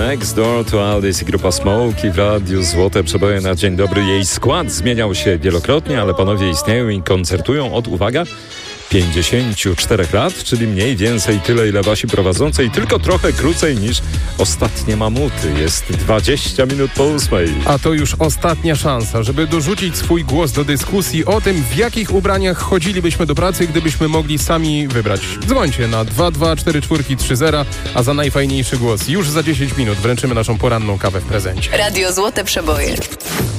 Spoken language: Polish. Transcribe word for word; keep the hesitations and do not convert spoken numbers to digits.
Next Door to Aldis i grupa Smoke w Radiu Złote Przeboje na dzień dobry. Jej skład zmieniał się wielokrotnie, ale panowie istnieją i koncertują od, uwaga, pięćdziesięciu czterech lat, czyli mniej więcej tyle, ile wasi prowadzącej, tylko trochę krócej niż ostatnie mamuty. Jest dwadzieścia minut po ósmej. A to już ostatnia szansa, żeby dorzucić swój głos do dyskusji o tym, w jakich ubraniach chodzilibyśmy do pracy, gdybyśmy mogli sami wybrać. Dzwońcie na dwa dwa cztery cztery trzy zero, a za najfajniejszy głos już za dziesięć minut wręczymy naszą poranną kawę w prezencie. Radio Złote Przeboje.